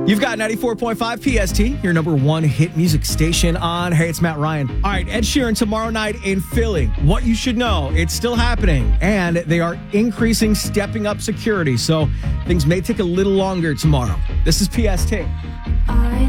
You've got 94.5 PST, your number one hit music station on. Hey, it's Matt Ryan. All right, Ed Sheeran tomorrow night in Philly. What you should know, it's still happening, and they are stepping up security, so things may take a little longer tomorrow. This is PST.